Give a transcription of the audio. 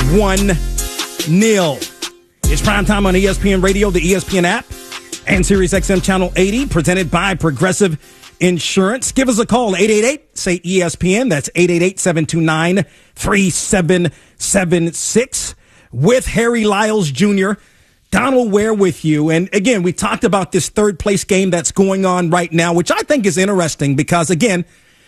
1-0. It's primetime on ESPN Radio, the ESPN app, and Sirius XM Channel 80, presented by Progressive Insurance. Give us a call, 888-SAY-ESPN. That's 888-729-3776. With Harry Lyles Jr., Donald Ware with you. And again, we talked about this third place game that's going on right now, which I think is interesting because, again,